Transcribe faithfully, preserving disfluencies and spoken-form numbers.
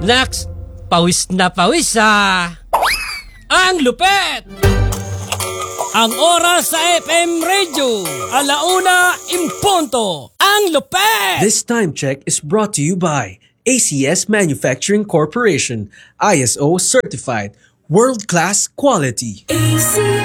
Next, pawis na pawis ah! Ang lupet! Ang oras sa F M Radio, alauna impunto. Ang lupet! This time check is brought to you by A C S Manufacturing Corporation, I S O certified, world-class quality. A C